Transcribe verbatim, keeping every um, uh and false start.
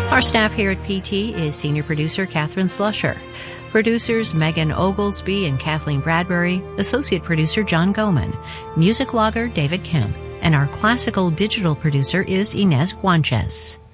Our staff here at P T is senior producer Catherine Slusher, producers Megan Oglesby and Kathleen Bradbury, associate producer John Goman, music logger David Kemp, and our classical digital producer is Inez Guanches.